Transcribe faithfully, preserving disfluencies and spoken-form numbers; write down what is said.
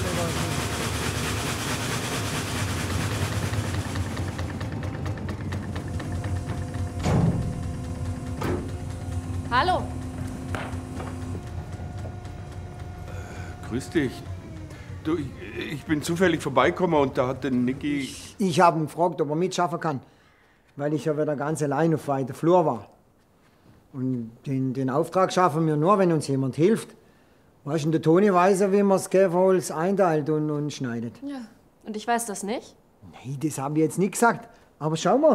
Hallo. Äh, grüß dich. Du, ich, ich bin zufällig vorbeigekommen und da hat der Niki... Ich, ich habe ihn gefragt, ob er mitschaffen kann, weil ich ja wieder ganz allein auf weiter Flur war. Und den, den Auftrag schaffen wir nur, wenn uns jemand hilft. Weißt du, der Toni weiß ja, wie man das Käferholz einteilt und, und schneidet. Ja, und ich weiß das nicht? Nee, das habe ich jetzt nicht gesagt. Aber schau mal.